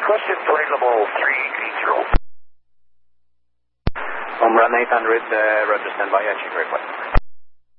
Question 20 level 380. Run 800, Roger, stand by, check request.